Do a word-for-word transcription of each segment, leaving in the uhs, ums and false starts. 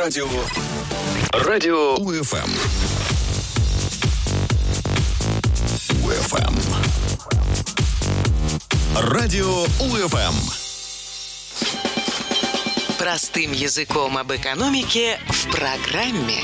Радио. Радио УФМ. УФМ. Радио УФМ. Простым языком об экономике в программе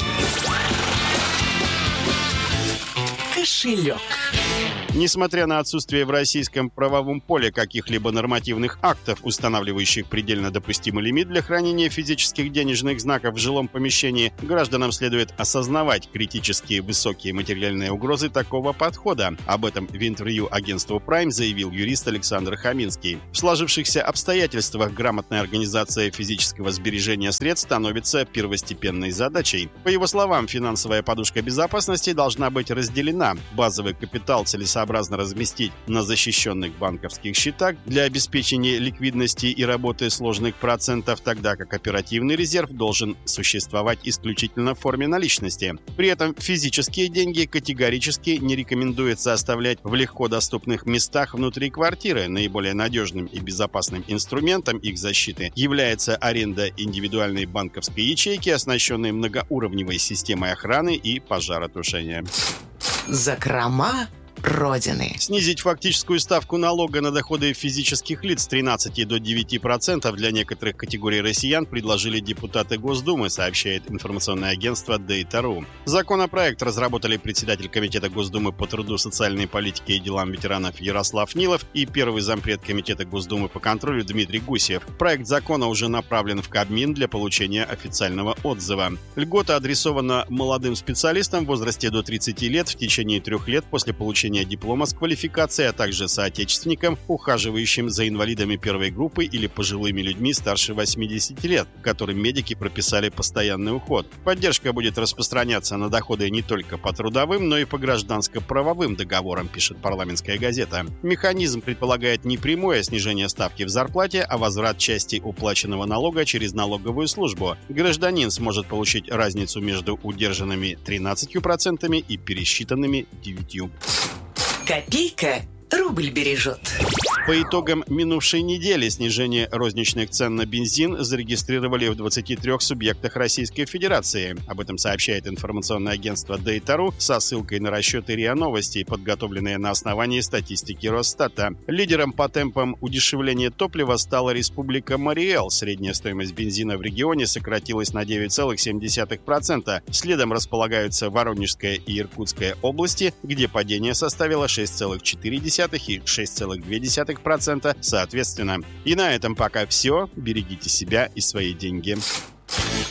«Кошелек». Несмотря на отсутствие в российском правовом поле каких-либо нормативных актов, устанавливающих предельно допустимый лимит для хранения физических денежных знаков в жилом помещении, гражданам следует осознавать критические высокие материальные угрозы такого подхода. Об этом в интервью агентству Prime заявил юрист Александр Хаминский. В сложившихся обстоятельствах грамотная организация физического сбережения средств становится первостепенной задачей. По его словам, финансовая подушка безопасности должна быть разделена. Базовый капитал целесообразно образно разместить на защищенных банковских счетах для обеспечения ликвидности и работы сложных процентов, тогда как оперативный резерв должен существовать исключительно в форме наличности. При этом физические деньги категорически не рекомендуется оставлять в легко доступных местах внутри квартиры. Наиболее надежным и безопасным инструментом их защиты является аренда индивидуальной банковской ячейки, оснащенной многоуровневой системой охраны и пожаротушения. Закрома Родины. Снизить фактическую ставку налога на доходы физических лиц с тринадцати до девяти процентов для некоторых категорий россиян предложили депутаты Госдумы, сообщает информационное агентство Data точка ру. Законопроект разработали председатель Комитета Госдумы по труду, социальной политике и делам ветеранов Ярослав Нилов и первый зампред Комитета Госдумы по контролю Дмитрий Гусев. Проект закона уже направлен в Кабмин для получения официального отзыва. Льгота адресована молодым специалистам в возрасте до тридцати лет в течение трех лет после получения диплома с квалификацией, а также соотечественникам, ухаживающим за инвалидами первой группы или пожилыми людьми старше восьмидесяти лет, которым медики прописали постоянный уход. Поддержка будет распространяться на доходы не только по трудовым, но и по гражданско-правовым договорам, пишет парламентская газета. Механизм предполагает не прямое снижение ставки в зарплате, а возврат части уплаченного налога через налоговую службу. Гражданин сможет получить разницу между удержанными тринадцатью процентами и пересчитанными девятью процентами. Копейка рубль бережет. По итогам минувшей недели снижение розничных цен на бензин зарегистрировали в двадцати трёх субъектах Российской Федерации. Об этом сообщает информационное агентство Data точка ру со ссылкой на расчеты РИА Новости, подготовленные на основании статистики Росстата. Лидером по темпам удешевления топлива стала Республика Мариэл. Средняя стоимость бензина в регионе сократилась на девять целых семь десятых процента. Следом располагаются Воронежская и Иркутская области, где падение составило шесть целых четыре десятых и шесть целых две десятых процента соответственно. И на этом пока все. Берегите себя и свои деньги.